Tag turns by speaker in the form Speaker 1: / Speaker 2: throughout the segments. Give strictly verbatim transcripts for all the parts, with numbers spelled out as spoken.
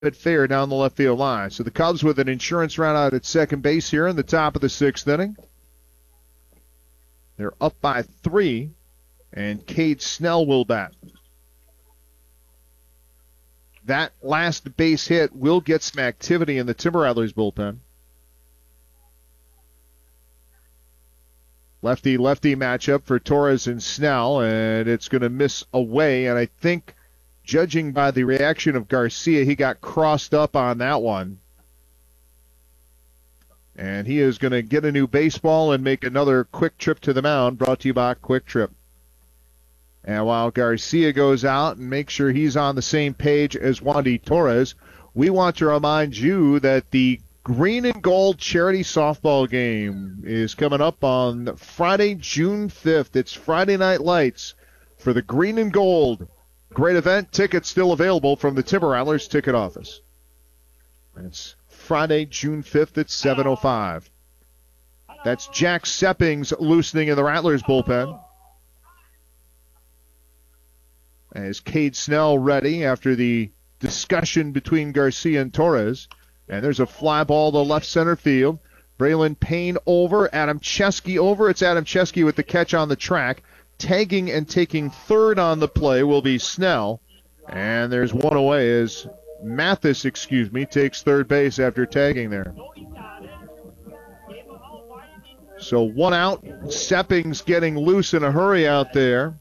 Speaker 1: it fair down the left field line. So the Cubs with an insurance run out at second base here in the top of the sixth inning. They're up by three, and Cade Snell will bat. That last base hit will get some activity in the Timber Rattlers bullpen. Lefty-lefty matchup for Torres and Snell, and it's going to miss away. And I think, judging by the reaction of Garcia, he got crossed up on that one. And he is going to get a new baseball and make another quick trip to the mound, brought to you by Quick Trip. And while Garcia goes out and makes sure he's on the same page as Wandy Torres, we want to remind you that the Green and Gold charity softball game is coming up on Friday, June fifth. It's Friday Night Lights for the Green and Gold. Great event. Tickets still available from the Timber Rattlers ticket office. It's Friday, June fifth at seven oh five. That's Jack Seppings loosening in the Rattlers bullpen. As Cade Snell ready after the discussion between Garcia and Torres. And there's a fly ball to left center field. Braylon Payne over, Adam Chesky over. It's Adam Chesky with the catch on the track. Tagging and taking third on the play will be Snell. And there's one away as Mathis, excuse me, takes third base after tagging there. So one out. Seppings getting loose in a hurry out there.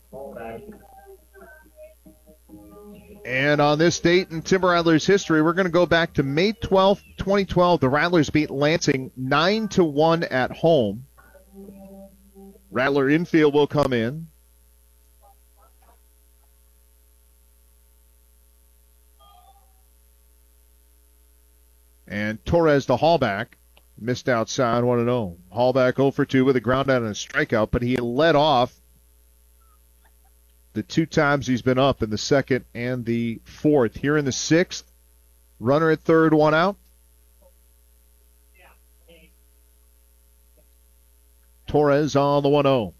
Speaker 1: And on this date in Timber Rattlers history, we're going to go back to May twelfth, twenty twelve. The Rattlers beat Lansing nine to one at home. Rattler infield will come in. And Torres, the Hallback, missed outside one and oh. Hallback oh for two with a ground out and a strikeout, but he led off the two times he's been up in the second and the fourth. Here in the sixth, runner at third, one out. Torres on the one oh.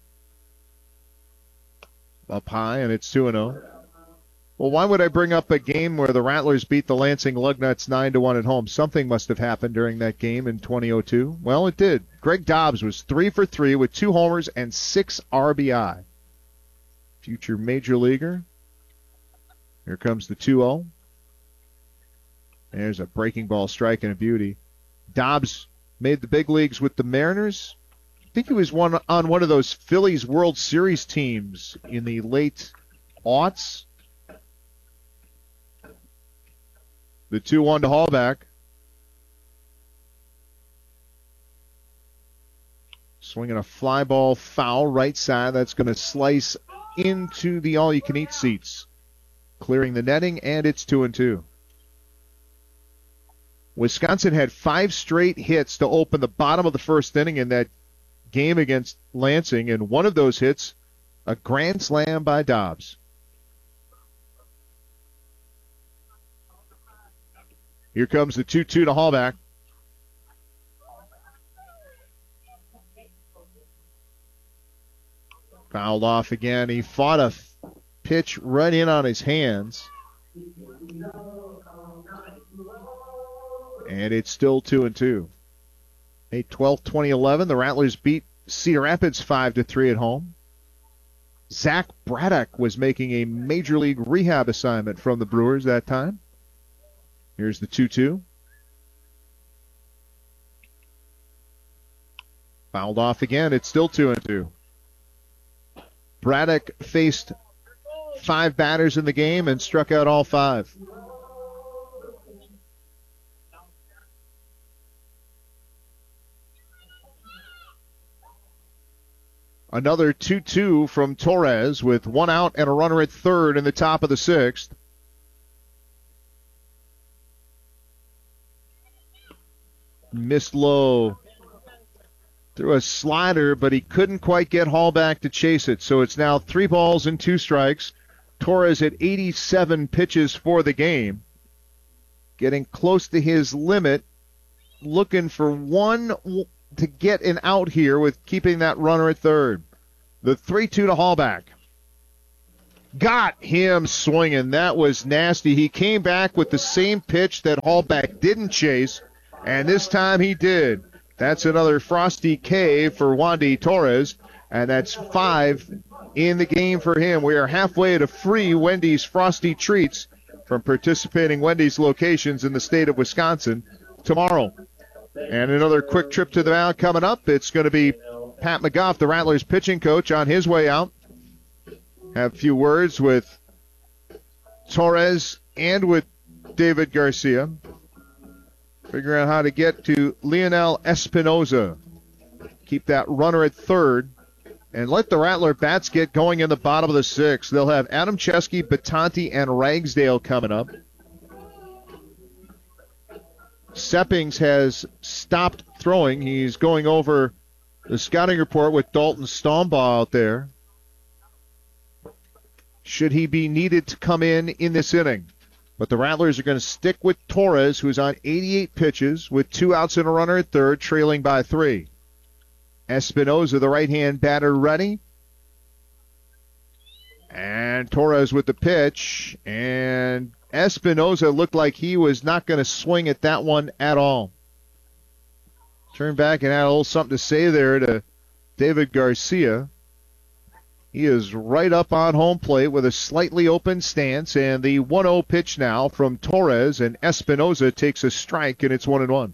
Speaker 1: Up high, and it's two and oh. Well, why would I bring up a game where the Rattlers beat the Lansing Lugnuts nine to one at home? Something must have happened during that game in twenty oh two. Well, it did. Greg Dobbs was three for three with two homers and six R B I. Future major leaguer. Here comes the two oh. There's a breaking ball strike and a beauty. Dobbs made the big leagues with the Mariners. I think he was one on one of those Phillies World Series teams in the late aughts. The two one to Hallback. Swinging a fly ball foul right side. That's going to slice into the all-you-can-eat seats. Clearing the netting, and it's two and two. Wisconsin had five straight hits to open the bottom of the first inning in that game against Lansing, and one of those hits, a grand slam by Dobbs. Here comes the two two to Hallback. Fouled off again. He fought a pitch right in on his hands. And it's still two and two. May twelfth, twenty eleven, the Rattlers beat Cedar Rapids five to three at home. Zach Braddock was making a major league rehab assignment from the Brewers that time. Here's the two two. Fouled off again. It's still two and two. Braddock faced five batters in the game and struck out all five. Another two two from Torres with one out and a runner at third in the top of the sixth. Missed low. Threw a slider, but he couldn't quite get Hallback to chase it. So it's now three balls and two strikes. Torres at eighty-seven pitches for the game. Getting close to his limit. Looking for one to get an out here with keeping that runner at third. The three two to Hallback. got him swinging. That was nasty. He came back with the same pitch that Hallback didn't chase, and this time he did. That's another Frosty K for Wandy Torres, and that's five in the game for him. We are halfway to free Wendy's Frosty Treats from participating Wendy's locations in the state of Wisconsin tomorrow. And another quick trip to the mound coming up. It's going to be Pat McGough, the Rattlers pitching coach, on his way out. Have a few words with Torres and with David Garcia. Figure out how to get to Leonel Espinoza. Keep that runner at third. And let the Rattler bats get going in the bottom of the sixth. They'll have Adam Chesky, Batanti, and Ragsdale coming up. Seppings has stopped throwing. He's going over the scouting report with Dalton Stombaugh out there. Should he be needed to come in in this inning? But the Rattlers are going to stick with Torres, who's on eighty-eight pitches with two outs and a runner at third, trailing by three. Espinoza, the right-hand batter, ready. And Torres with the pitch. And Espinoza looked like he was not going to swing at that one at all. Turn back and add a little something to say there to David Garcia. He is right up on home plate with a slightly open stance, and the one oh pitch now from Torres, and Espinoza takes a strike, and it's one and one.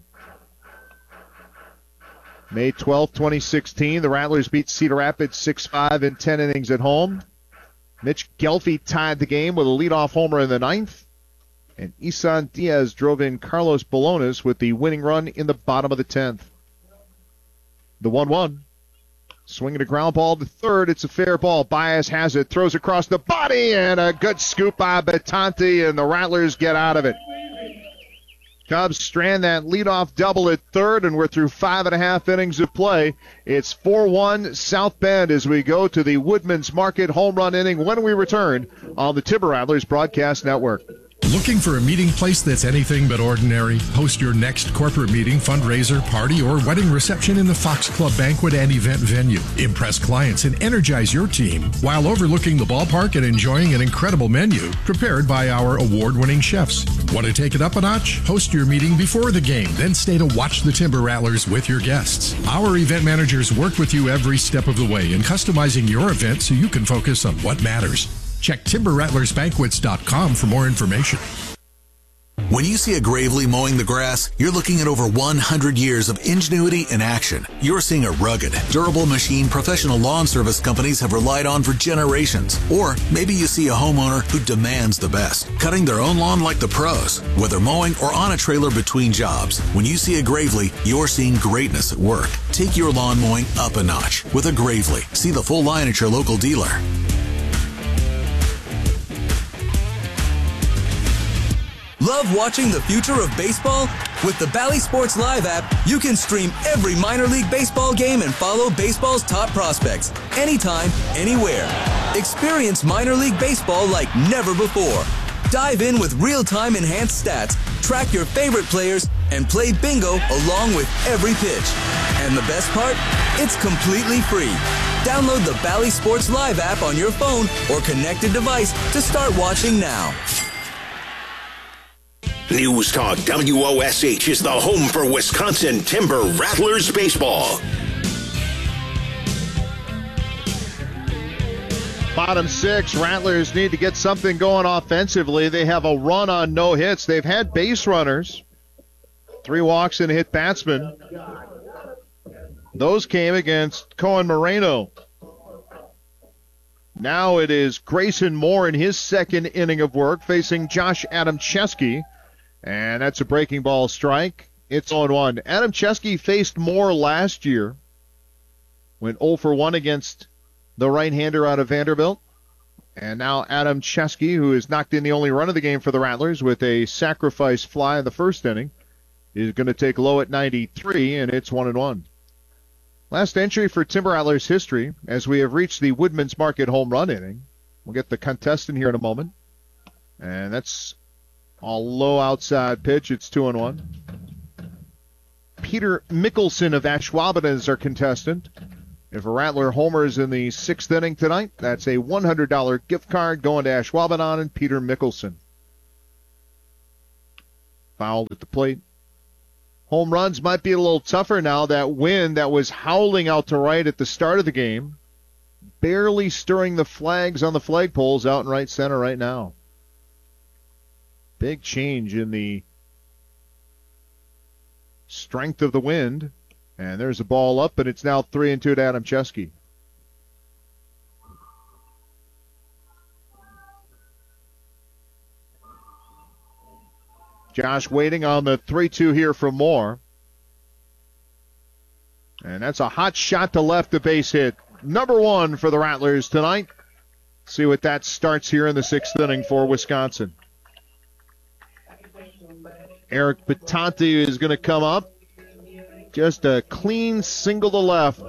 Speaker 1: May twelfth, twenty sixteen, the Rattlers beat Cedar Rapids six five in ten innings at home. Mitch Gelfie tied the game with a leadoff homer in the ninth, and Isan Diaz drove in Carlos Bolonas with the winning run in the bottom of the tenth. The one one. Swinging a ground ball to third. It's a fair ball. Baez has it. Throws across the body. And a good scoop by Batanti. And the Rattlers get out of it. Cubs strand that leadoff double at third. And we're through five and a half innings of play. It's four one South Bend as we go to the Woodman's Market home run inning when we return on the Timber Rattlers Broadcast Network.
Speaker 2: Looking for a meeting place that's anything but ordinary? Host your next corporate meeting, fundraiser, party, or wedding reception in the Fox Club banquet and event venue. Impress clients and energize your team while overlooking the ballpark and enjoying an incredible menu prepared by our award-winning chefs. Want to take it up a notch? Host your meeting before the game, then stay to watch the Timber Rattlers with your guests. Our event managers work with you every step of the way in customizing your event so you can focus on what matters. Check timber rattlers banquets dot com for more information.
Speaker 3: When you see a Gravely mowing the grass, you're looking at over one hundred years of ingenuity in action. You're seeing a rugged, durable machine professional lawn service companies have relied on for generations. Or maybe you see a homeowner who demands the best, cutting their own lawn like the pros, whether mowing or on a trailer between jobs. When you see a Gravely, you're seeing greatness at work. Take your lawn mowing up a notch with a Gravely. See the full line at your local dealer.
Speaker 4: Love watching the future of baseball? With the Bally Sports Live app, you can stream every minor league baseball game and follow baseball's top prospects anytime, anywhere. Experience minor league baseball like never before. Dive in with real-time enhanced stats, track your favorite players, and play bingo along with every pitch. And the best part? It's completely free. Download the Bally Sports Live app on your phone or connected device to start watching now.
Speaker 5: News Talk W O S H is the home for Wisconsin Timber Rattlers baseball.
Speaker 1: Bottom six, Rattlers need to get something going offensively. They have a run on no hits. They've had base runners, three walks and a hit batsman. Those came against Cohen Moreno. Now it is Grayson Moore in his second inning of work facing Josh Adam Chesky. And that's a breaking ball strike. It's oh one. Adam Chesky faced Moore last year. Went oh for one against the right-hander out of Vanderbilt. And now Adam Chesky, who has knocked in the only run of the game for the Rattlers with a sacrifice fly in the first inning, is going to take low at ninety-three, and it's one and one. Last entry for Timber Rattlers history as we have reached the Woodman's Market home run inning. We'll get the contestant here in a moment. And that's a low outside pitch. It's two and one. Peter Mickelson of Ashwaubenon is our contestant. If a Rattler homers in the sixth inning tonight, that's a one hundred dollars gift card going to Ashwaubenon and Peter Mickelson. Fouled at the plate. Home runs might be a little tougher now. That wind that was howling out to right at the start of the game, barely stirring the flags on the flagpoles out in right center right now. Big change in the strength of the wind. And there's a ball up, and it's now three and two to Adam Chesky. Josh waiting on the three two here from Moore. And that's a hot shot to left, a base hit. Number one for the Rattlers tonight. See what that starts here in the sixth inning for Wisconsin. Eric Batanti is going to come up. Just a clean single to left.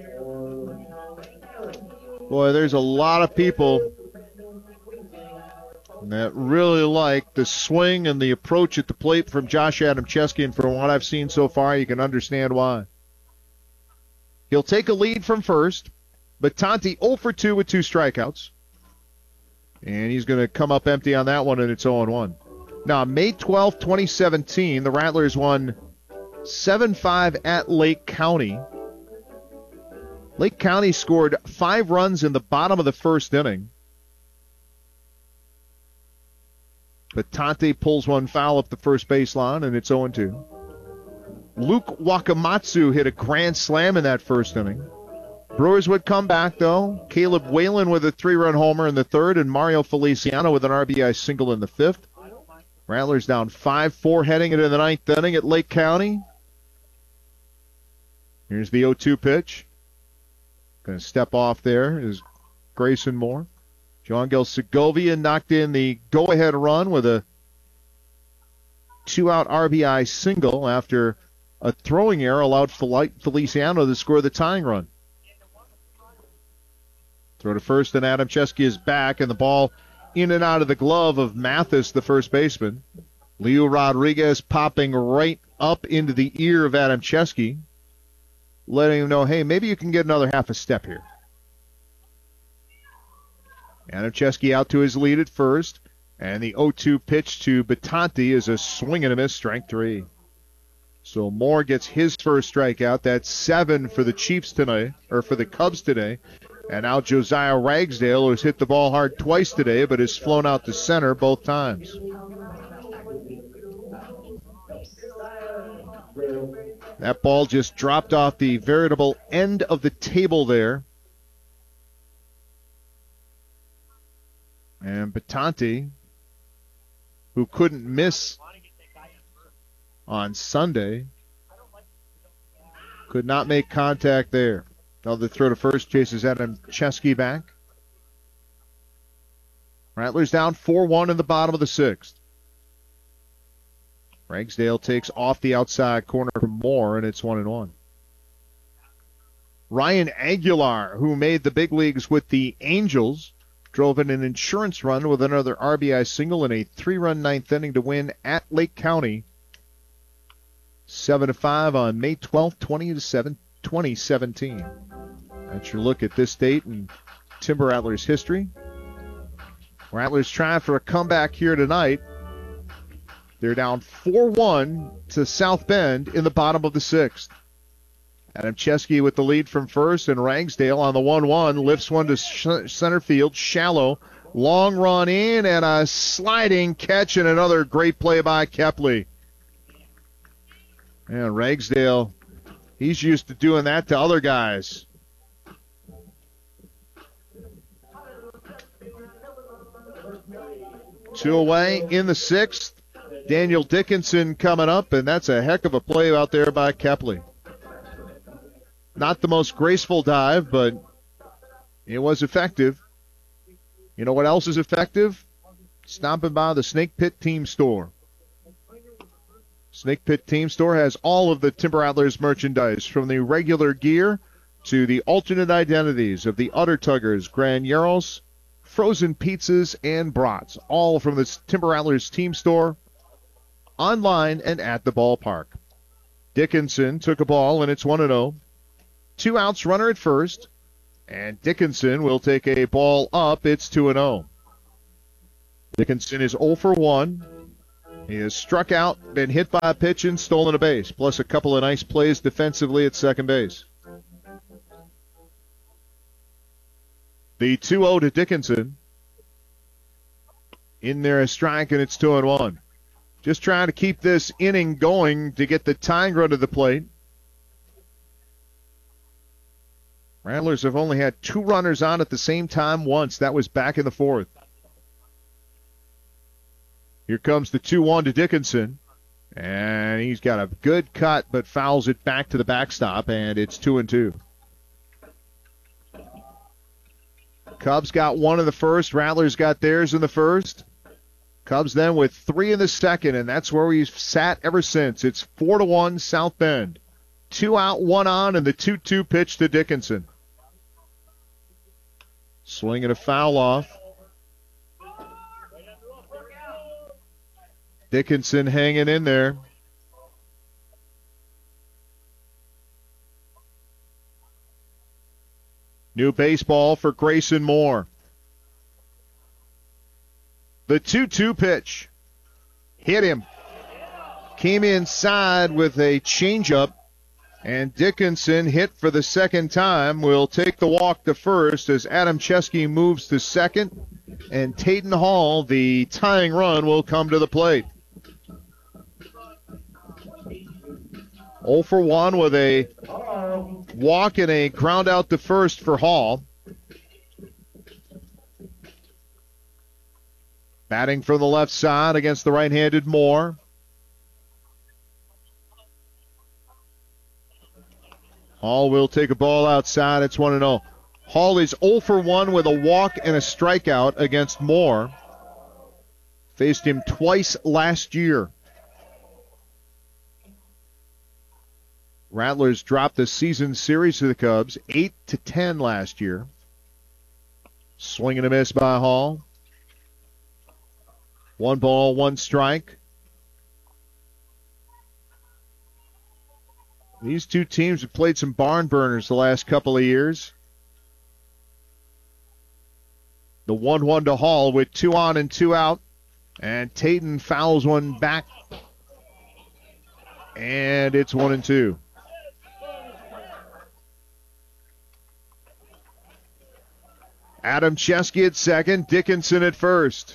Speaker 1: Boy, there's a lot of people that really like the swing and the approach at the plate from Josh Adamczewski, and from what I've seen so far, you can understand why. He'll take a lead from first, but Batanti oh for two with two strikeouts. And he's going to come up empty on that one, and it's oh and one. Now, May twelfth, twenty seventeen, the Rattlers won seven five at Lake County. Lake County scored five runs in the bottom of the first inning. Batanti pulls one foul up the first baseline, and it's oh and two. Luke Wakamatsu hit a grand slam in that first inning. Brewers would come back, though. Caleb Whalen with a three-run homer in the third, and Mario Feliciano with an R B I single in the fifth. Rattlers down five four heading into the ninth inning at Lake County. Here's the oh two pitch. Going to step off there is Grayson Moore. Joangel Segovia knocked in the go-ahead run with a two-out R B I single after a throwing error allowed Feliciano to score the tying run. Throw to first, and Adam Chesky is back, and the ball in and out of the glove of Mathis, the first baseman. Leo Rodriguez popping right up into the ear of Adam Chesky, letting him know, hey, maybe you can get another half a step here. Adam Chesky out to his lead at first, and the oh two pitch to Batanti is a swing and a miss, strike three. So Moore gets his first strikeout. That's seven for the Chiefs tonight, or for the Cubs today. And now Josiah Ragsdale, who's hit the ball hard twice today, but has flown out to center both times. That ball just dropped off the veritable end of the table there. And Batanti, who couldn't miss on Sunday, could not make contact there. Another throw to first, chases Adam Chesky back. Rattlers down four one in the bottom of the sixth. Ragsdale takes off the outside corner for Moore, and it's one and one. Ryan Aguilar, who made the big leagues with the Angels, drove in an insurance run with another R B I single in a three-run ninth inning to win at Lake County. seven to five on May twelfth, twenty seventeen. That's your look at this date in Timber Rattlers history. Rattlers trying for a comeback here tonight. They're down four one to South Bend in the bottom of the sixth. Adam Chesky with the lead from first, and Ragsdale on the one one lifts one to sh- center field, shallow. Long run in, and a sliding catch, and another great play by Kepley. And Ragsdale, he's used to doing that to other guys. Two away in the sixth. Daniel Dickinson coming up, and that's a heck of a play out there by Kepley. Not the most graceful dive, but it was effective. You know what else is effective? Stomping by the Snake Pit Team Store. Snake Pit Team Store has all of the Timber Rattlers merchandise, from the regular gear to the alternate identities of the Udder Tuggers, Graneros, frozen pizzas, and brats, all from the Timber Rattlers Team Store, online and at the ballpark. Dickinson took a ball, and it's one and oh. two outs, runner at first. And Dickinson will take a ball up. It's two and oh. Dickinson is oh for one. He has struck out, been hit by a pitch, and stolen a base, plus a couple of nice plays defensively at second base. The two oh to Dickinson. In there a strike, and it's two and one. Just trying to keep this inning going to get the tying run to the plate. Rattlers have only had two runners on at the same time once. That was back in the fourth. Here comes the two one to Dickinson. And he's got a good cut, but fouls it back to the backstop, and it's two and two. Cubs got one in the first. Rattlers got theirs in the first. Cubs then with three in the second, and that's where we've sat ever since. It's four to one South Bend. Two out, one on, and the two two pitch to Dickinson. Swinging a foul off. Dickinson hanging in there. New baseball for Grayson Moore. The two two pitch. Hit him. Came inside with a changeup. And Dickinson hit for the second time. Will take the walk to first as Adam Chesky moves to second. And Tayton Hall, the tying run, will come to the plate. oh for one with a walk and a ground out to first for Hall. Batting from the left side against the right-handed Moore. Hall will take a ball outside. It's one and oh. Hall is oh for one with a walk and a strikeout against Moore. Faced him twice last year. Rattlers dropped the season series to the Cubs, eight to ten last year. Swing and a miss by Hall. One ball, one strike. These two teams have played some barn burners the last couple of years. The one one to Hall with two on and two out. And Tayton fouls one back. And it's one and two. Adam Chesky at second, Dickinson at first.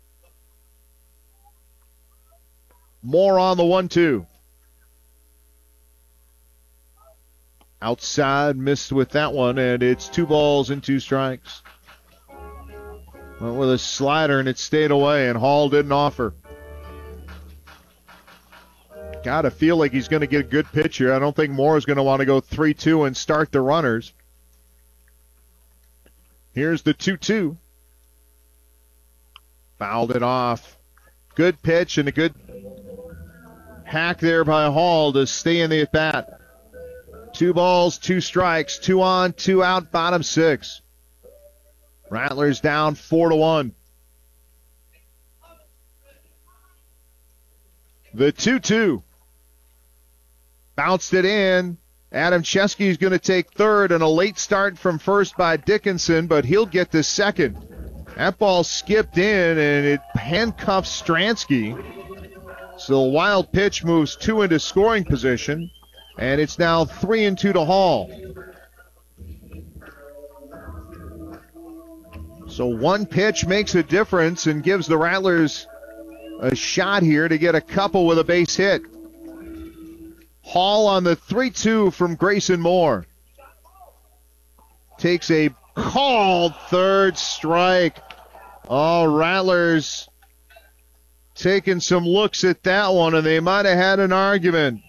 Speaker 1: Moore on the one two. Outside, missed with that one, and it's two balls and two strikes. Went with a slider, and it stayed away, and Hall didn't offer. Got to feel like he's going to get a good pitch here. I don't think Moore is going to want to go three two and start the runners. Here's the two two. Fouled it off. Good pitch and a good hack there by Hall to stay in the at-bat. Two balls, two strikes, two on, two out, bottom six. Rattlers down four to one. The two two. Bounced it in. Adam Chesky is going to take third, and a late start from first by Dickinson, but he'll get to second. That ball skipped in, and it handcuffs Stransky. So the wild pitch moves two into scoring position, and it's now three and two to Hall. So one pitch makes a difference and gives the Rattlers a shot here to get a couple with a base hit. Hall on the three two from Grayson Moore. Takes a called third strike. Oh, Rattlers taking some looks at that one, and they might have had an argument.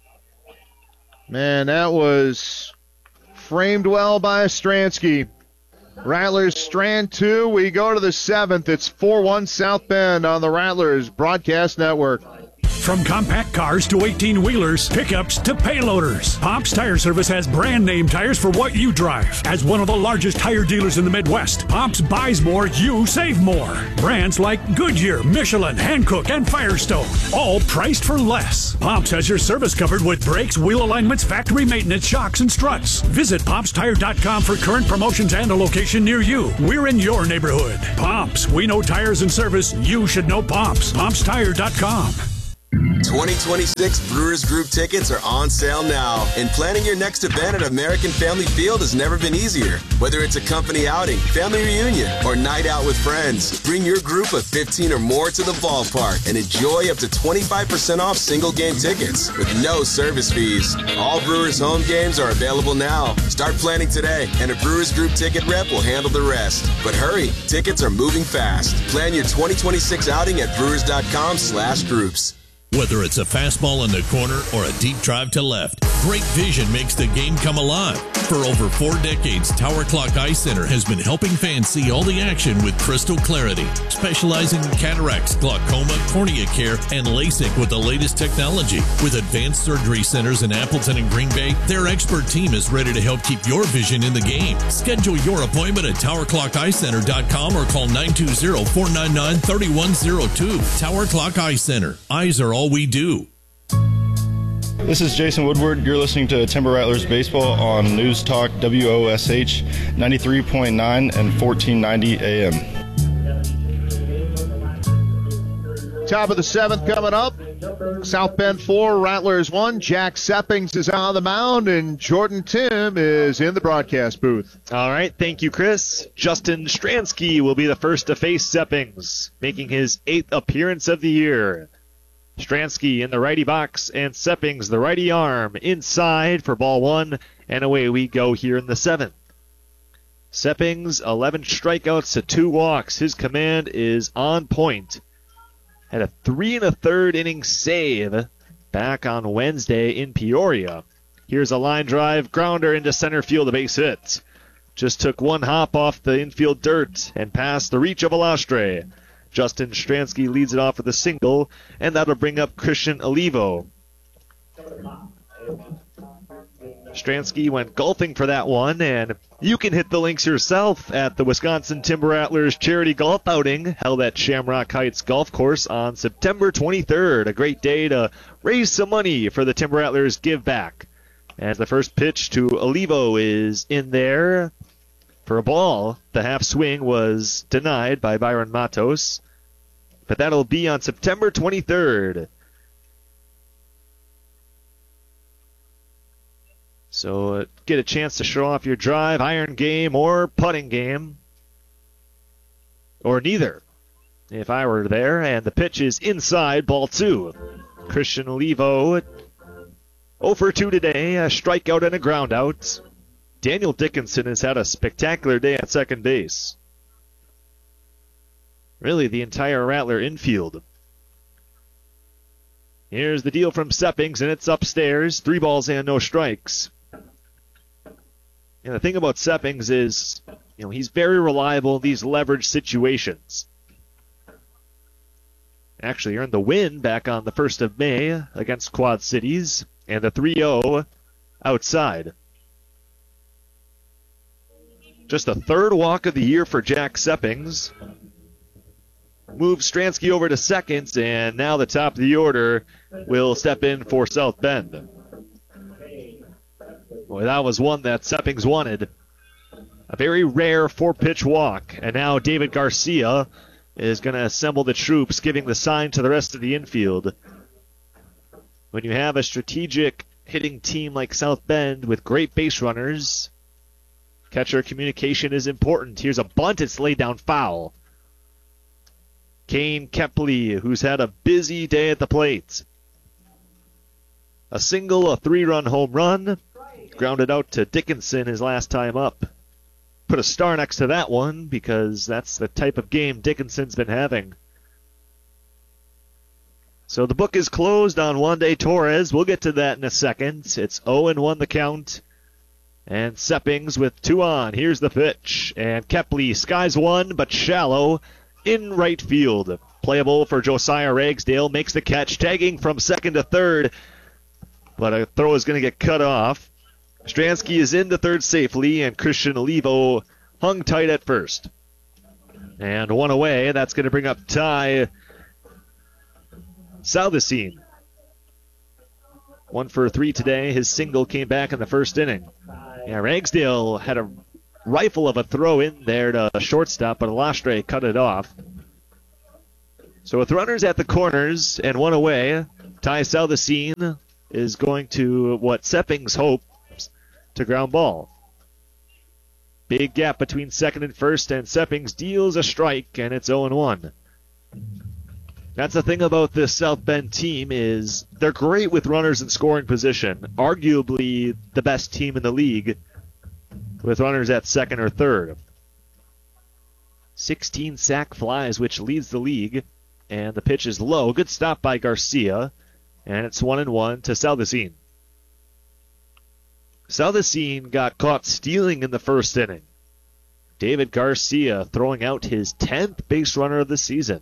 Speaker 1: Man, that was framed well by Stransky. Rattlers strand two. We go to the seventh. It's four one South Bend on the Rattlers Broadcast Network.
Speaker 6: From compact cars to eighteen-wheelers, pickups to payloaders, Pomp's Tire Service has brand name tires for what you drive. As one of the largest tire dealers in the Midwest, Pomp's buys more, you save more. Brands like Goodyear, Michelin, Hankook, and Firestone, all priced for less. Pomp's has your service covered with brakes, wheel alignments, factory maintenance, shocks, and struts. Visit pomps tire dot com for current promotions and a location near you. We're in your neighborhood. Pomps, we know tires and service. You should know Pomps. pomps tire dot com.
Speaker 7: twenty twenty-six Brewers Group tickets are on sale now, and planning your next event at American Family Field has never been easier. Whether it's a company outing, family reunion, or night out with friends, bring your group of fifteen or more to the ballpark and enjoy up to twenty-five percent off single game tickets with no service fees. All Brewers home games are available now. Start planning today, and a Brewers Group ticket rep will handle the rest. But hurry, tickets are moving fast. Plan your twenty twenty-six outing at brewers dot com slash groups.
Speaker 8: Whether it's a fastball in the corner or a deep drive to left, great vision makes the game come alive. For over four decades, Tower Clock Eye Center has been helping fans see all the action with crystal clarity, specializing in cataracts, glaucoma, cornea care, and LASIK with the latest technology. With advanced surgery centers in Appleton and Green Bay, their expert team is ready to help keep your vision in the game. Schedule your appointment at tower clock eye center dot com or call nine two zero, four nine nine, three one zero two. Tower Clock Eye Center. Eyes are all we do.
Speaker 9: This is Jason Woodward. You're listening to Timber Rattlers Baseball on News Talk W O S H ninety-three point nine and fourteen ninety A M.
Speaker 1: Top of the seventh coming up. South Bend four, Rattlers one. Jack Seppings is on the mound, and Jordan Tim is in the broadcast booth.
Speaker 10: All right, thank you, Chris. Justin Stransky will be the first to face Seppings, making his eighth appearance of the year. Stransky in the righty box, and Seppings the righty arm inside for ball one, and away we go here in the seventh. Seppings, eleven strikeouts to two walks. His command is on point. Had a three and a third inning save back on Wednesday in Peoria. Here's a line drive, grounder into center field, a base hit. Just took one hop off the infield dirt and past the reach of Alastre. Justin Stransky leads it off with a single, and that'll bring up Christian Olivo. Stransky went golfing for that one, and you can hit the links yourself at the Wisconsin Timber Rattlers charity golf outing held at Shamrock Heights Golf Course on September twenty-third. A great day to raise some money for the Timber Rattlers Give Back. As the first pitch to Olivo is in there for a ball. The half swing was denied by Byron Matos. But that'll be on September twenty-third. So uh, get a chance to show off your drive, iron game, or putting game. Or neither, if I were there. And the pitch is inside, ball two. Christian Olivo, oh for two today, a strikeout and a ground out. Daniel Dickinson has had a spectacular day at second base. Really, the entire Rattler infield. Here's the deal from Seppings, and it's upstairs. Three balls and no strikes. And the thing about Seppings is, you know, he's very reliable in these leverage situations. Actually earned the win back on the first of May against Quad Cities, and the three oh outside. Just the third walk of the year for Jack Seppings. Moves Stransky over to second, and now the top of the order will step in for South Bend. Boy, that was one that Seppings wanted. A very rare four-pitch walk, and now David Garcia is going to assemble the troops, giving the sign to the rest of the infield. When you have a strategic hitting team like South Bend with great base runners, catcher communication is important. Here's a bunt, it's laid down foul. Kane Kepley, who's had a busy day at the plate. A single, a three-run home run. Grounded out to Dickinson his last time up. Put a star next to that one because that's the type of game Dickinson's been having. So the book is closed on Wandy Torres. We'll get to that in a second. It's oh and one the count. And Seppings with two on. Here's the pitch. And Kepley skies one, but shallow in right field. Playable for Josiah Ragsdale. Makes the catch, tagging from second to third. But a throw is going to get cut off. Stransky is into third safely, and Christian Olivo hung tight at first. And one away. That's going to bring up Ty Salvacine. One for three today. His single came back in the first inning. Yeah, Ragsdale had a rifle of a throw in there to shortstop, but Alastre cut it off. So with runners at the corners and one away, Ty Salvacine is going to what Seppings hopes to ground ball. Big gap between second and first, and Seppings deals a strike, and it's oh and one. That's the thing about this South Bend team is they're great with runners in scoring position. Arguably the best team in the league with runners at second or third. sixteen sac flies, which leads the league, and the pitch is low. Good stop by Garcia, and it's one and one to Salvacine. Salvacine got caught stealing in the first inning. David Garcia throwing out his tenth base runner of the season.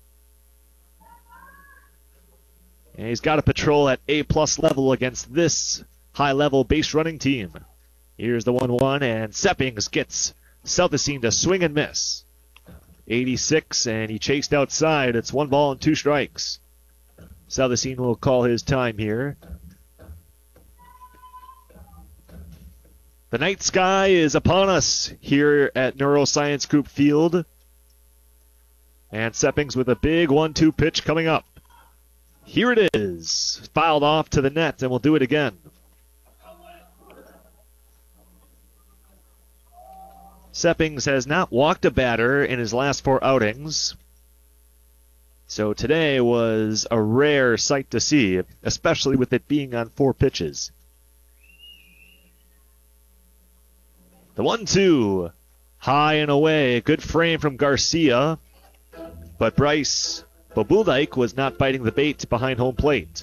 Speaker 10: And he's got a patrol at A-plus level against this high-level base running team. Here's the one one, and Seppings gets Salvacine to swing and miss. eighty-six, and he chased outside. It's one ball and two strikes. Salvacine will call his time here. The night sky is upon us here at Neuroscience Group Field. And Seppings with a big one two pitch coming up. Here it is. Fouled off to the net, and we'll do it again. Seppings has not walked a batter in his last four outings. So today was a rare sight to see, especially with it being on four pitches. The one two, high and away. Good frame from Garcia, but Bryce Bobuldyk was not biting the bait behind home plate.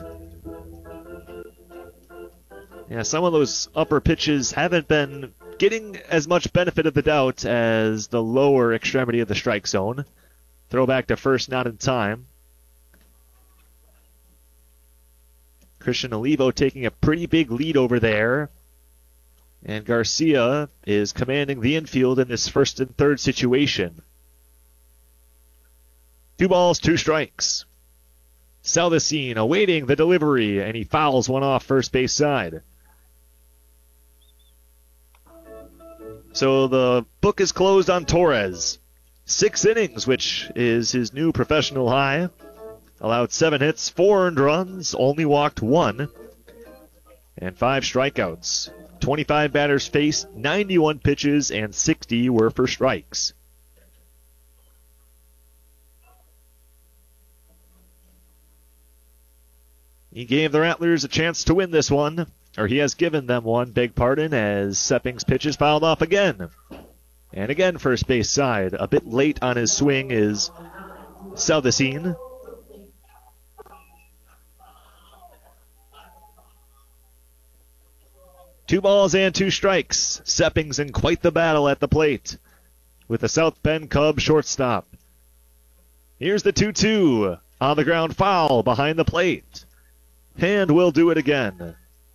Speaker 10: Yeah, some of those upper pitches haven't been getting as much benefit of the doubt as the lower extremity of the strike zone. Throw back to first, not in time. Christian Olivo taking a pretty big lead over there. And Garcia is commanding the infield in this first and third situation. Two balls, two strikes. Salvacine awaiting the delivery, and he fouls one off first base side. So the book is closed on Torres. Six innings, which is his new professional high. Allowed seven hits, four earned runs, only walked one, and five strikeouts. twenty-five batters faced, ninety-one pitches, and sixty were for strikes. He gave the Rattlers a chance to win this one, or he has given them one, beg pardon, as Seppings pitches fouled off again. And again, first base side. A bit late on his swing is Salvacine. Two balls and two strikes. Seppings in quite the battle at the plate with the South Bend Cub shortstop. Here's the two two. On the ground, foul behind the plate. And we'll do it again.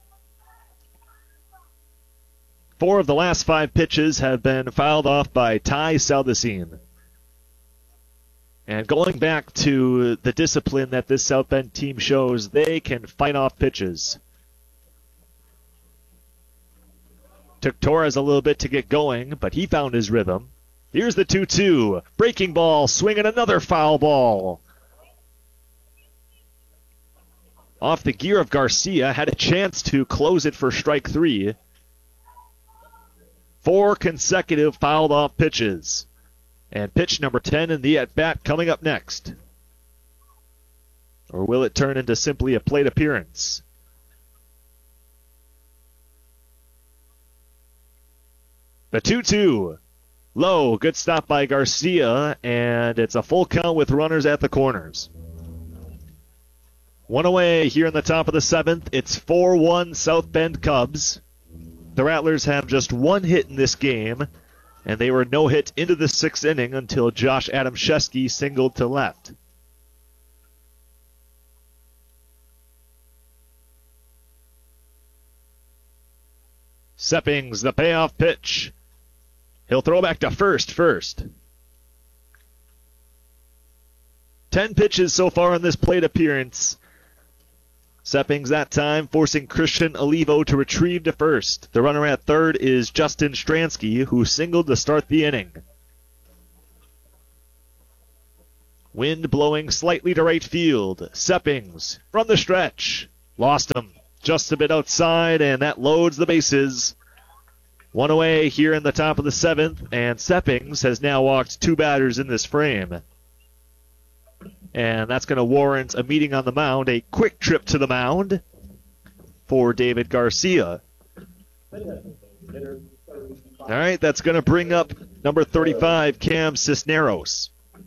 Speaker 10: Four of the last five pitches have been fouled off by Ty Salvacine. And going back to the discipline that this South Bend team shows, they can fight off pitches. Took Torres a little bit to get going, but he found his rhythm. Here's the two two. Breaking ball, swinging another foul ball. Off the gear of Garcia, had a chance to close it for strike three. Four consecutive fouled off pitches. And pitch number ten in the at-bat coming up next. Or will it turn into simply a plate appearance? The two two. Low, good stop by Garcia, and it's a full count with runners at the corners. One away here in the top of the seventh. It's four one South Bend Cubs. The Rattlers have just one hit in this game, and they were no hit into the sixth inning until Josh Adamszewski singled to left. Seppings, the payoff pitch. He'll throw back to first first. Ten pitches so far in this plate appearance. Seppings that time forcing Christian Olivo to retrieve to first. The runner at third is Justin Stransky, who singled to start the inning. Wind blowing slightly to right field. Seppings from the stretch. Lost him just a bit outside, and that loads the bases. One away here in the top of the seventh, and Seppings has now walked two batters in this frame. And that's going to warrant a meeting on the mound, a quick trip to the mound for David Garcia. All right, that's going to bring up number thirty-five, Cam Cisneros.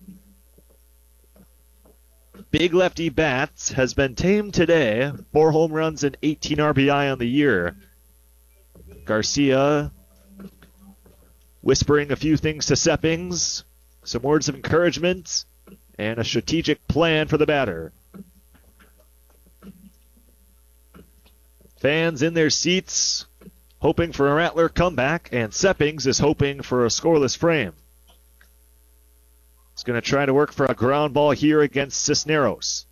Speaker 10: Big lefty bats has been tamed today. Four home runs and eighteen R B I on the year. Garcia whispering a few things to Seppings, some words of encouragement, and a strategic plan for the batter. Fans in their seats hoping for a Rattler comeback, and Seppings is hoping for a scoreless frame. He's going to try to work for a ground ball here against Cisneros.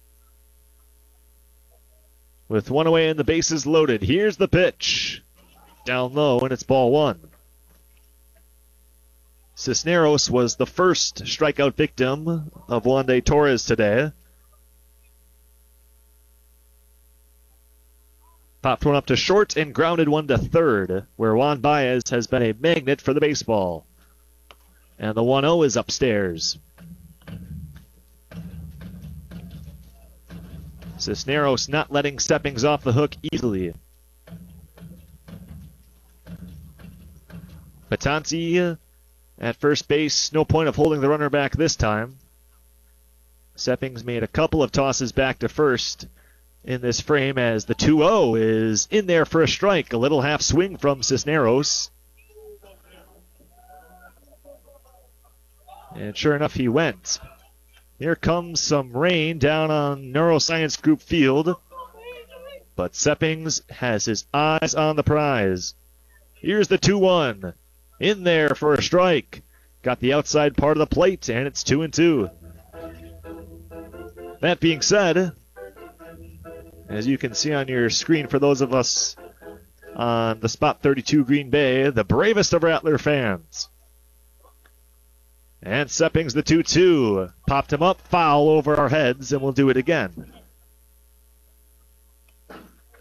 Speaker 10: With one away and the bases loaded, here's the pitch. Down low, and it's ball one. Cisneros was the first strikeout victim of Wandy Torres today. Popped one up to short and grounded one to third, where Juan Baez has been a magnet for the baseball. And the one oh is upstairs. Cisneros not letting Seppings off the hook easily. Patanti at first base, no point of holding the runner back this time. Seppings made a couple of tosses back to first in this frame as the two oh is in there for a strike. A little half swing from Cisneros. And sure enough, he went. Here comes some rain down on Neuroscience Group Field. But Seppings has his eyes on the prize. Here's the two one. In there for a strike. Got the outside part of the plate, and it's two and two. That being said, as you can see on your screen for those of us on the Spot thirty-two Green Bay, the bravest of Rattler fans. And Seppings the two two. Popped him up, foul over our heads, and we'll do it again. The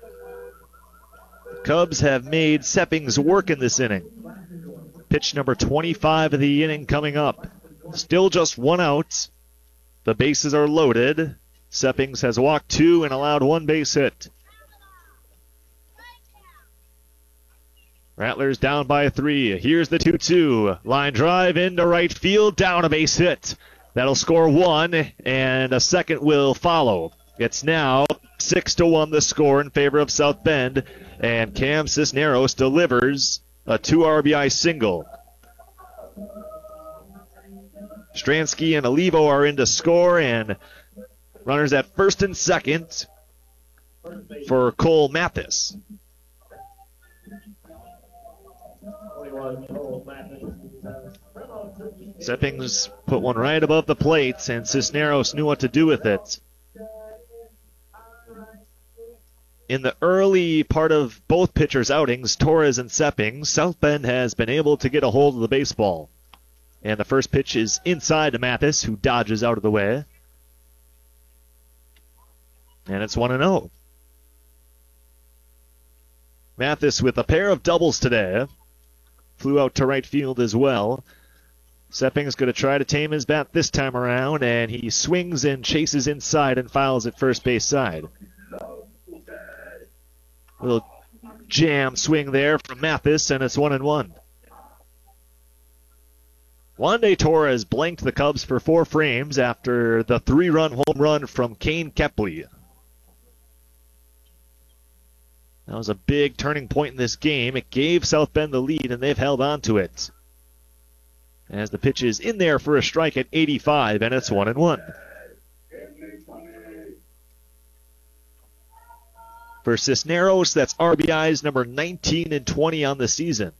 Speaker 10: Cubs have made Seppings work in this inning. Pitch number twenty-five of the inning coming up. Still just one out. The bases are loaded. Seppings has walked two and allowed one base hit. Rattlers down by three. Here's the two two. Line drive into right field. Down a base hit. That'll score one, and a second will follow. It's now six to one the score in favor of South Bend, and Cam Cisneros delivers a two R B I single. Stransky and Olivo are in to score, and runners at first and second for Cole Mathis. Seppings put one right above the plate, and Cisneros knew what to do with it. In the early part of both pitchers' outings, Torres and Seppings, South Bend has been able to get a hold of the baseball. And the first pitch is inside to Mathis, who dodges out of the way. And it's one and oh. Mathis with a pair of doubles today. Flew out to right field as well. Seppings going to try to tame his bat this time around, and he swings and chases inside and fouls at first base side. Little jam swing there from Mathis, and it's one and one. Wandy Torres blanked the Cubs for four frames after the three-run home run from Kane Kepley. That was a big turning point in this game. It gave South Bend the lead, and they've held on to it. As the pitch is in there for a strike at eighty-five, and it's one and one. For Cisneros, that's R B Is number nineteen and twenty on the season.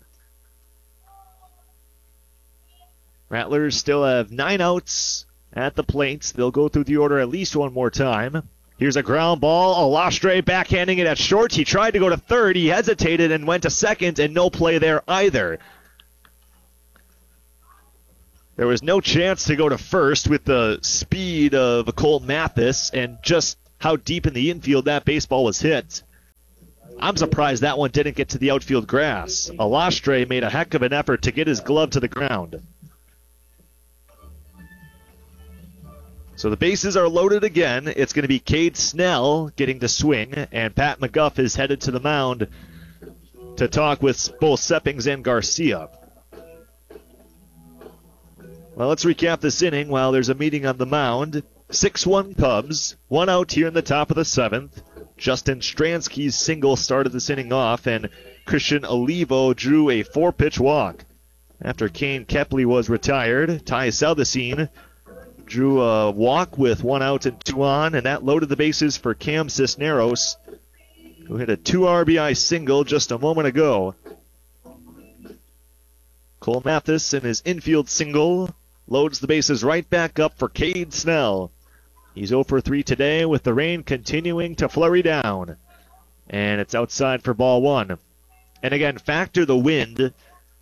Speaker 10: Rattlers still have nine outs at the plate. They'll go through the order at least one more time. Here's a ground ball. Alastre backhanding it at short. He tried to go to third. He hesitated and went to second, and no play there either. There was no chance to go to first with the speed of Cole Mathis and just how deep in the infield that baseball was hit. I'm surprised that one didn't get to the outfield grass. Alastre made a heck of an effort to get his glove to the ground. So the bases are loaded again. It's going to be Cade Snell getting the swing, and Pat McGuff is headed to the mound to talk with both Seppings and Garcia. Well, let's recap this inning while there's a meeting on the mound. six one Cubs, one out here in the top of the seventh. Justin Stransky's single started this inning off, and Christian Olivo drew a four-pitch walk. After Kane Kepley was retired, Ty Saldacine drew a walk with one out and two on, and that loaded the bases for Cam Cisneros, who hit a two R B I single just a moment ago. Cole Mathis in his infield single loads the bases right back up for Cade Snell. He's oh for three today with the rain continuing to flurry down. And it's outside for ball one. And again, factor the wind. It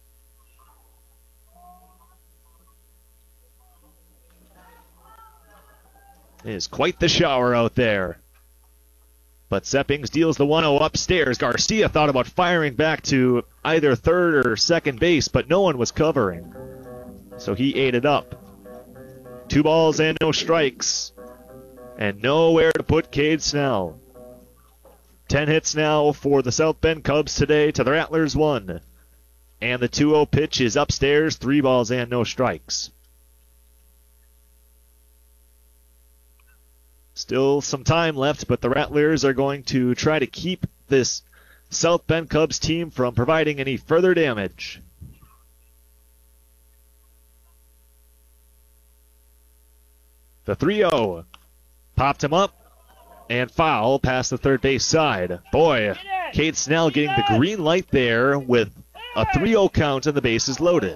Speaker 10: is quite the shower out there. But Seppings deals the one oh upstairs. Garcia thought about firing back to either third or second base, but no one was covering. So he ate it up. Two balls and no strikes. And nowhere to put Cade Snell. Ten hits now for the South Bend Cubs today to the Rattlers one. And the two oh pitch is upstairs. Three balls and no strikes. Still some time left, but the Rattlers are going to try to keep this South Bend Cubs team from providing any further damage. The three oh popped him up and foul past the third base side. Boy, Cade Snell getting the green light there with a three oh count and the bases loaded.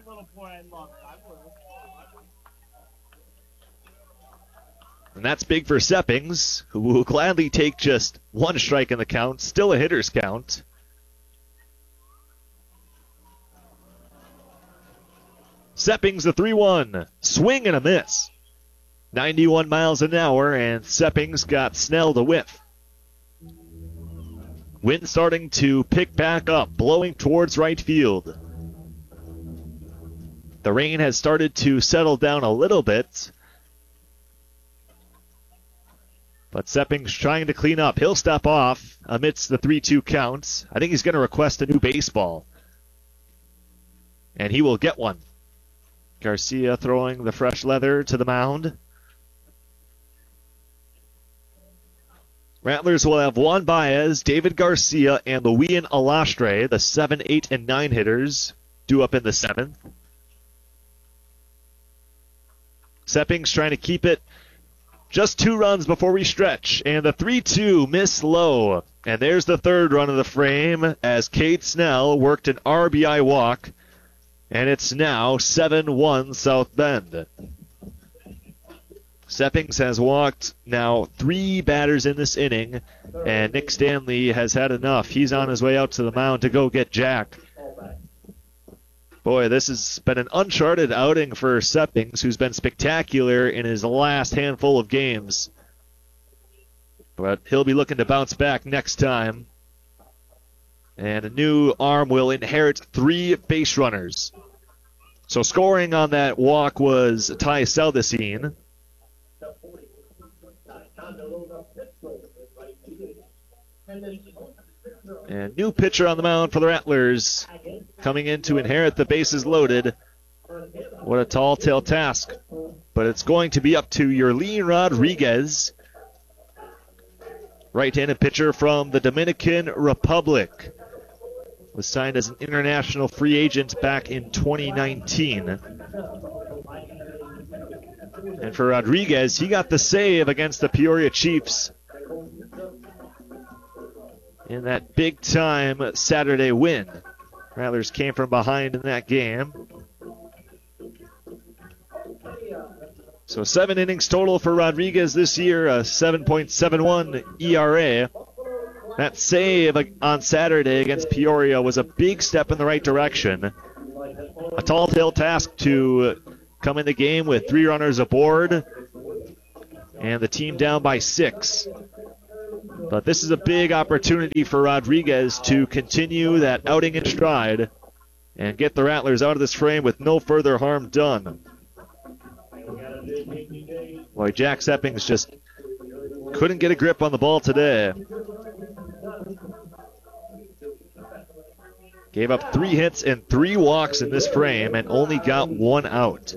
Speaker 10: And that's big for Seppings, who will gladly take just one strike in the count. Still a hitter's count. Seppings the three one. Swing and a miss. ninety-one miles an hour, and Seppings got Snell to whiff. Wind starting to pick back up, blowing towards right field. The rain has started to settle down a little bit. But Seppings trying to clean up. He'll step off amidst the three two counts. I think he's going to request a new baseball. And he will get one. Garcia throwing the fresh leather to the mound. Rattlers will have Juan Baez, David Garcia, and Luian Alastre, the seven, eight, and nine hitters, due up in the seventh. Seppings trying to keep it just two runs before we stretch, and the three two miss low. And there's the third run of the frame as Cade Snell worked an R B I walk, and it's now seven one South Bend. Seppings has walked now three batters in this inning, and Nick Stanley has had enough. He's on his way out to the mound to go get Jack. Boy, this has been an uncharted outing for Seppings, who's been spectacular in his last handful of games. But he'll be looking to bounce back next time. And a new arm will inherit three base runners. So scoring on that walk was Ty Saldacine. And new pitcher on the mound for the Rattlers, coming in to inherit the bases loaded. What a tall tale task. But it's going to be up to Yerlin Rodriguez, right-handed pitcher from the Dominican Republic. Was signed as an international free agent back in twenty nineteen. And for Rodriguez, he got the save against the Peoria Chiefs. in that big-time Saturday win. Rattlers came from behind in that game. So seven innings total for Rodriguez this year, a seven point seven one E R A. That save on Saturday against Peoria was a big step in the right direction. A tall tale task to come in the game with three runners aboard and the team down by six. But this is a big opportunity for Rodriguez to continue that outing in stride and get the Rattlers out of this frame with no further harm done. Boy, Jack Seppings just couldn't get a grip on the ball today. Gave up three hits and three walks in this frame and only got one out.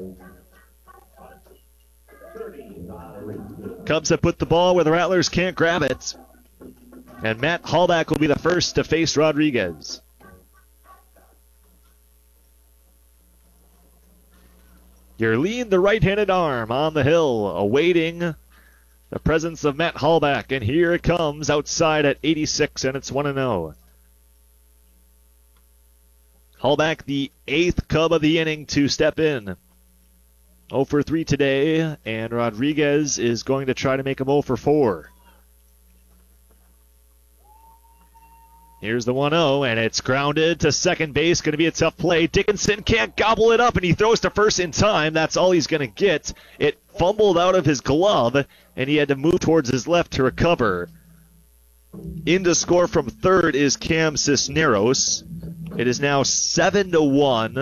Speaker 10: Cubs have put the ball where the Rattlers can't grab it. And Matt Hallback will be the first to face Rodriguez. Yerlin, the right-handed arm, on the hill, awaiting the presence of Matt Hallback. And here it comes outside at eighty-six, and it's one and oh. Hallback, the eighth Cub of the inning to step in. oh for three today, and Rodriguez is going to try to make him oh for four. Here's the one oh, and it's grounded to second base. Going to be a tough play. Dickinson can't gobble it up, and he throws to first in time. That's all he's going to get. It fumbled out of his glove, and he had to move towards his left to recover. In to score from third is Cam Cisneros. It is now seven to one,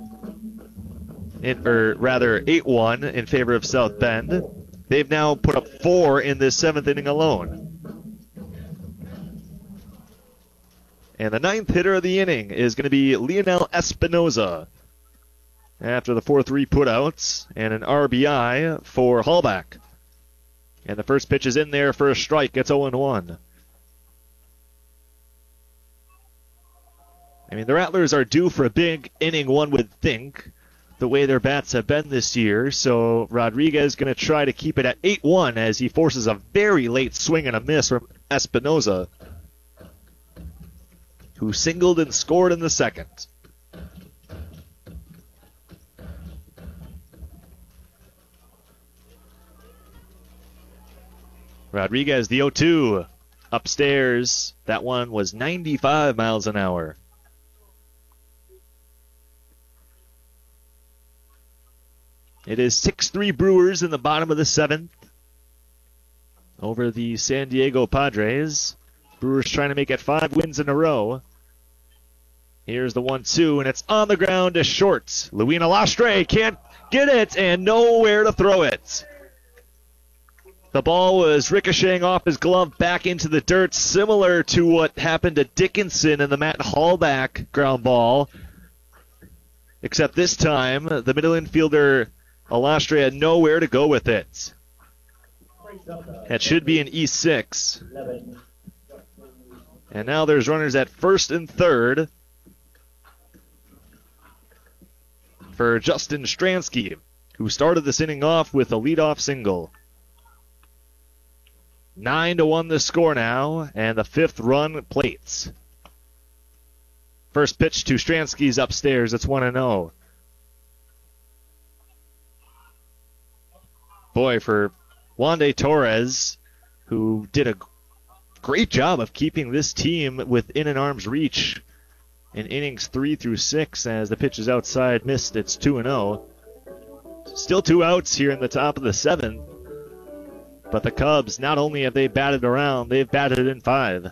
Speaker 10: in, or rather eight one in favor of South Bend. They've now put up four in this seventh inning alone. And the ninth hitter of the inning is going to be Leonel Espinoza after the four three putouts and an R B I for Hallback. And the first pitch is in there for a strike. It's oh and one. I mean, the Rattlers are due for a big inning, one would think, the way their bats have been this year. So Rodriguez going to try to keep it at eight one as he forces a very late swing and a miss from Espinoza, who singled and scored in the second. Rodriguez, the oh two, upstairs. That one was ninety-five miles an hour. It is six three Brewers in the bottom of the seventh over the San Diego Padres. Brewers trying to make it five wins in a row. Here's the one two, and it's on the ground to short. Luina Lastre can't get it, and nowhere to throw it. The ball was ricocheting off his glove back into the dirt, similar to what happened to Dickinson in the Matt Hallback ground ball. Except this time, the middle infielder, Alastre, had nowhere to go with it. That should be an E six. And now there's runners at first and third for Justin Stransky, who started this inning off with a leadoff single. Nine to one the score now, and the fifth run plates. First pitch to Stransky's upstairs. It's one and oh. Boy, for Wande Torres, who did a great job of keeping this team within an arm's reach in innings three through six, as the pitch is outside, missed. It's two and oh. Still two outs here in the top of the seventh. But the Cubs, not only have they batted around, they've batted in five.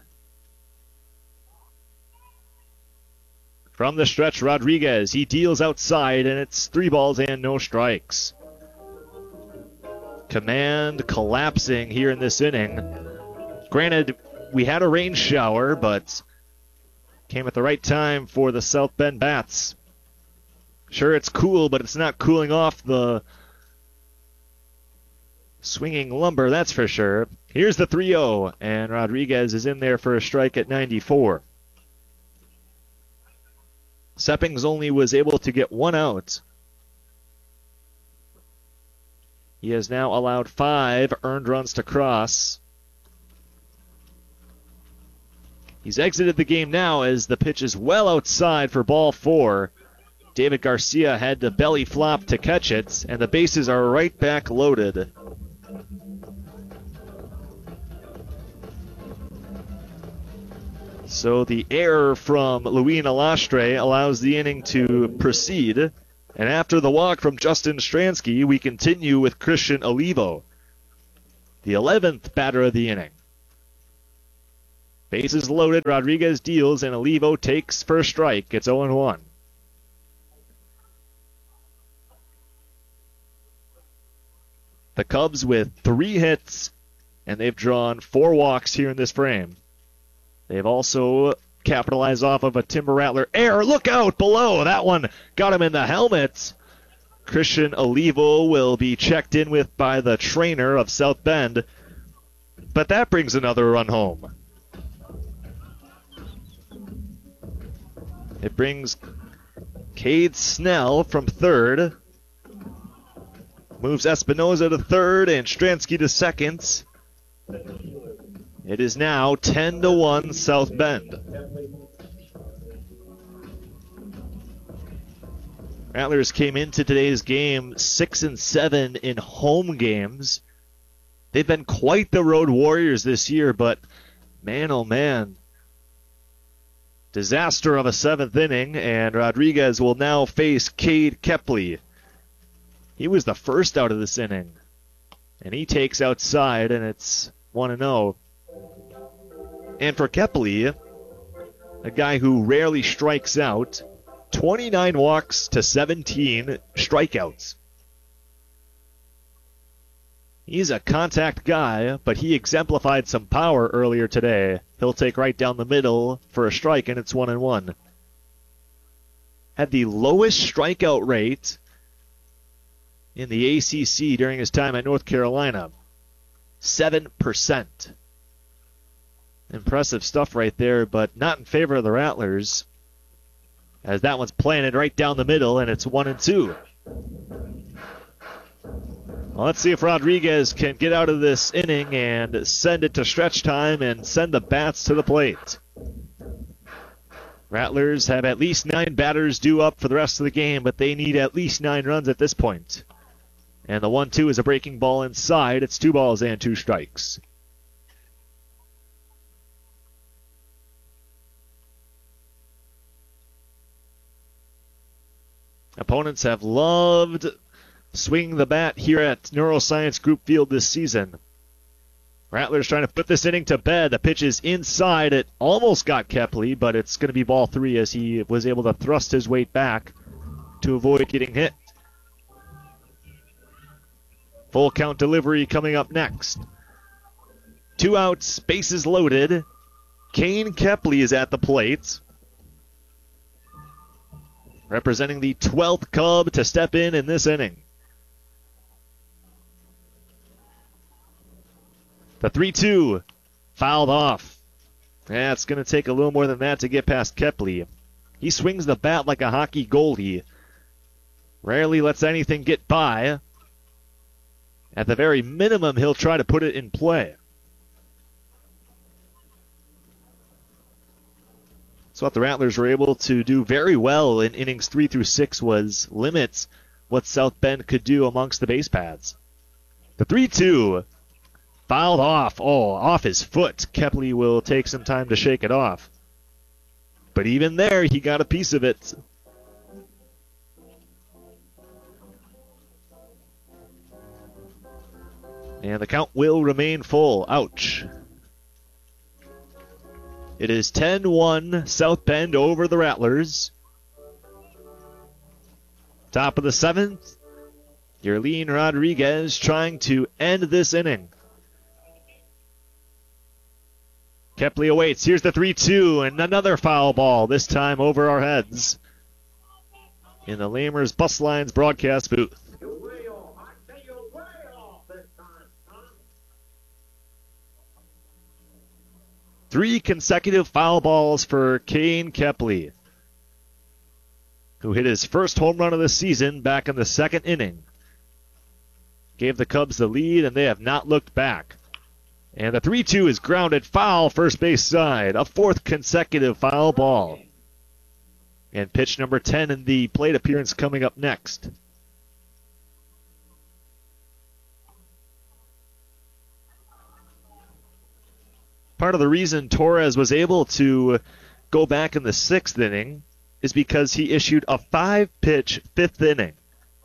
Speaker 10: From the stretch, Rodriguez, he deals outside, and it's three balls and no strikes. Command collapsing here in this inning. Granted, we had a rain shower, but came at the right time for the South Bend Bats. Sure, it's cool, but it's not cooling off the swinging lumber, that's for sure. Here's the three oh, and Rodriguez is in there for a strike at ninety-four. Seppings only was able to get one out. He has now allowed five earned runs to cross. He's exited the game now as the pitch is well outside for ball four. David Garcia had to belly flop to catch it, and the bases are right back loaded. So the error from Louis Nalastre allows the inning to proceed. And after the walk from Justin Stransky, we continue with Christian Olivo, the eleventh batter of the inning. Bases loaded, Rodriguez deals, and Olivo takes first strike. It's oh and one. The Cubs with three hits, and they've drawn four walks here in this frame. They've also capitalized off of a Timber Rattler error. Look out below. That one got him in the helmet. Christian Olivo will be checked in with by the trainer of South Bend. But that brings another run home. It brings Cade Snell from third. Moves Espinoza to third and Stransky to second. It is now ten to one South Bend. Rattlers came into today's game six and seven in home games. They've been quite the road warriors this year, but man oh man. Disaster of a seventh inning, and Rodriguez will now face Cade Kepley. He was the first out of this inning, and he takes outside, and it's one and oh. And for Kepley, a guy who rarely strikes out, twenty-nine walks to seventeen strikeouts. He's a contact guy, but he exemplified some power earlier today. He'll take right down the middle for a strike, and it's one and one. Had the lowest strikeout rate in the A C C during his time at North Carolina. seven percent. Impressive stuff right there, but not in favor of the Rattlers, as that one's planted right down the middle, and it's one and two. Well, let's see if Rodriguez can get out of this inning and send it to stretch time and send the bats to the plate. Rattlers have at least nine batters due up for the rest of the game, but they need at least nine runs at this point. And the one two is a breaking ball inside. It's two balls and two strikes. Opponents have loved swinging the bat here at Neuroscience Group Field this season. Rattlers trying to put this inning to bed. The pitch is inside. It almost got Kepley, but it's going to be ball three as he was able to thrust his weight back to avoid getting hit. Full count delivery coming up next. Two outs, bases loaded. Kane Kepley is at the plate, representing the twelfth Cub to step in in this inning. The three two fouled off. Yeah, it's going to take a little more than that to get past Kepley. He swings the bat like a hockey goalie. Rarely lets anything get by. At the very minimum, he'll try to put it in play. So what the Rattlers were able to do very well in innings three through six was limit what South Bend could do amongst the base paths. The three two fouled off. Oh, off his foot. Kepley will take some time to shake it off. But even there, he got a piece of it. And the count will remain full. Ouch. It is ten one South Bend over the Rattlers. Top of the seventh. Yerlin Rodriguez trying to end this inning. Kepley awaits. Here's the three two and another foul ball, this time over our heads in the Lamers Bus Lines broadcast booth. Three consecutive foul balls for Kane Kepley, who hit his first home run of the season back in the second inning. Gave the Cubs the lead, and they have not looked back. And the three two is grounded foul first base side. A fourth consecutive foul ball. And pitch number ten in the plate appearance coming up next. Part of the reason Torres was able to go back in the sixth inning is because he issued a five-pitch fifth inning.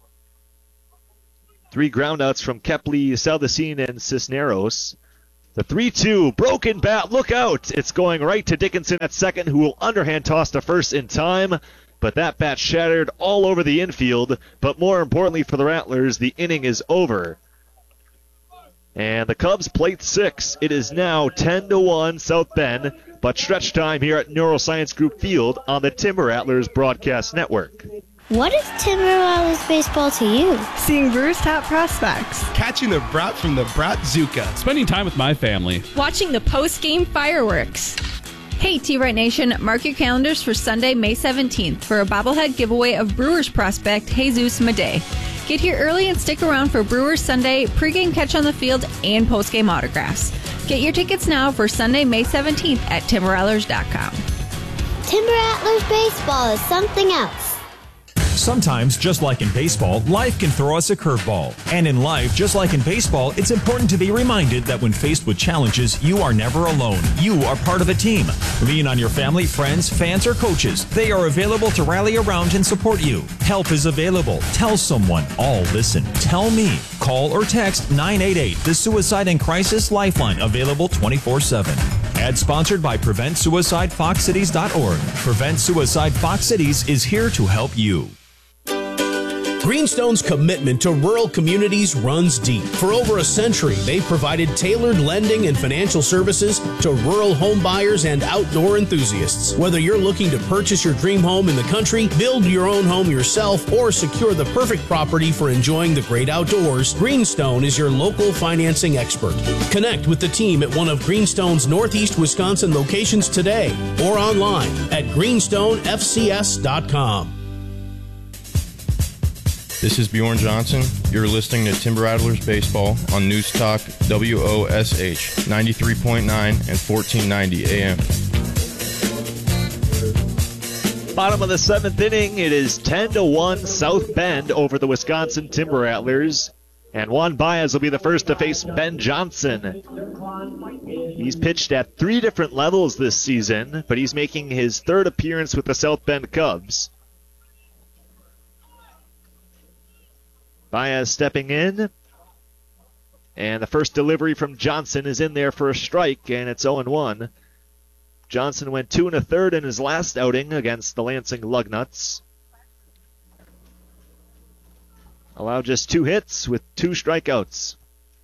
Speaker 10: Three groundouts from Kepley, Saldacine, and Cisneros. The three two, broken bat, look out! It's going right to Dickinson at second, who will underhand toss to first in time. But that bat shattered all over the infield. But more importantly for the Rattlers, the inning is over. And the Cubs plate six. It is now ten to one South Bend, but stretch time here at Neuroscience Group Field on the Timber Rattlers Broadcast Network.
Speaker 11: What is Timber Rattlers baseball to you?
Speaker 12: Seeing Brewers' top prospects.
Speaker 13: Catching the brat from the Bratzuka.
Speaker 14: Spending time with my family.
Speaker 15: Watching the post-game fireworks. Hey, T-Right Nation, mark your calendars for Sunday, May seventeenth for a bobblehead giveaway of Brewers prospect Jesus Madej. Get here early and stick around for Brewers Sunday, pregame catch on the field, and postgame autographs. Get your tickets now for Sunday, May seventeenth at timber rattlers dot com.
Speaker 11: Timber Rattlers baseball is something else.
Speaker 16: Sometimes, just like in baseball, life can throw us a curveball. And in life, just like in baseball, it's important to be reminded that when faced with challenges, you are never alone. You are part of a team. Lean on your family, friends, fans, or coaches. They are available to rally around and support you. Help is available. Tell someone. All listen. Tell me. Call or text nine eight eight, the Suicide and Crisis Lifeline, available twenty-four seven. Ad sponsored by Prevent Suicide Fox Cities dot org. Prevent Suicide Fox Cities is here to help you.
Speaker 17: Greenstone's commitment to rural communities runs deep. For over a century, they've provided tailored lending and financial services to rural home buyers and outdoor enthusiasts. Whether you're looking to purchase your dream home in the country, build your own home yourself, or secure the perfect property for enjoying the great outdoors, Greenstone is your local financing expert. Connect with the team at one of Greenstone's Northeast Wisconsin locations today or online at greenstone f c s dot com.
Speaker 9: This is Bjorn Johnson. You're listening to Timber Rattlers Baseball on News Talk W O S H ninety-three point nine and fourteen ninety A M.
Speaker 10: Bottom of the seventh inning, it is ten to one South Bend over the Wisconsin Timber Rattlers. And Juan Baez will be the first to face Ben Johnson. He's pitched at three different levels this season, but he's making his third appearance with the South Bend Cubs. Baez stepping in. And the first delivery from Johnson is in there for a strike, and it's oh and one. Johnson went two and a third in his last outing against the Lansing Lugnuts. Allowed just two hits with two strikeouts.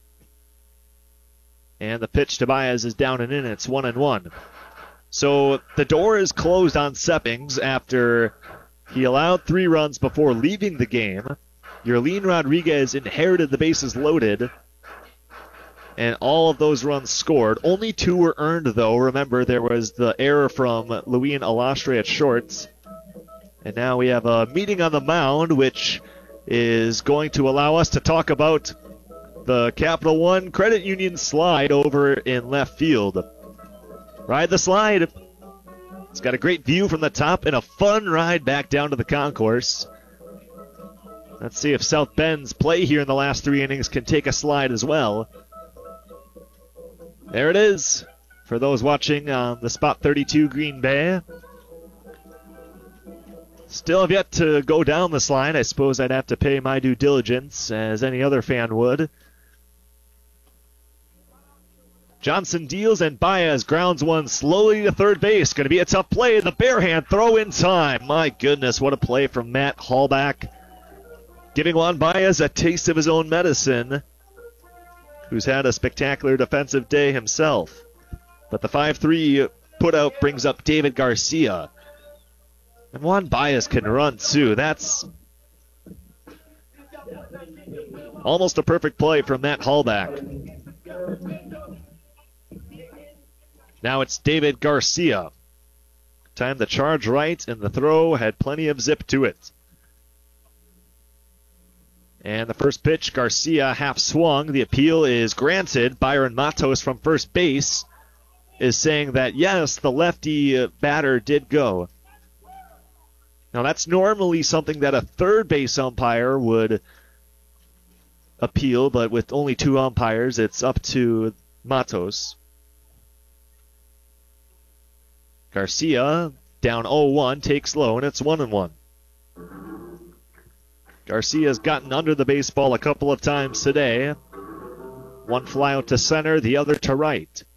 Speaker 10: And the pitch to Baez is down and in. It's one and one. So the door is closed on Seppings after he allowed three runs before leaving the game. Yerlin Rodriguez inherited the bases loaded, and all of those runs scored. Only two were earned, though. Remember, there was the error from Luis Alastre at shorts. And now we have a meeting on the mound, which is going to allow us to talk about the Capital One Credit Union slide over in left field. Ride the slide. It's got a great view from the top and a fun ride back down to the concourse. Let's see if South Bend's play here in the last three innings can take a slide as well. There it is for those watching on the Spot thirty-two Green Bay. Still have yet to go down the slide. I suppose I'd have to pay my due diligence as any other fan would. Johnson deals and Baez grounds one slowly to third base. Going to be a tough play. The bare hand throw in time. My goodness, what a play from Matt Hallback. Giving Juan Baez a taste of his own medicine, who's had a spectacular defensive day himself. But the five three putout brings up David Garcia. And Juan Baez can run, too. That's almost a perfect play from Matt Hallback. Now it's David Garcia. Time to charge right, and the throw had plenty of zip to it. And the first pitch, Garcia half swung. The appeal is granted. Byron Matos from first base is saying that, yes, the lefty batter did go. Now, that's normally something that a third base umpire would appeal, but with only two umpires, it's up to Matos. Garcia down oh one, takes low, and it's one and one. Garcia's gotten under the baseball a couple of times today. One fly out to center, the other to right.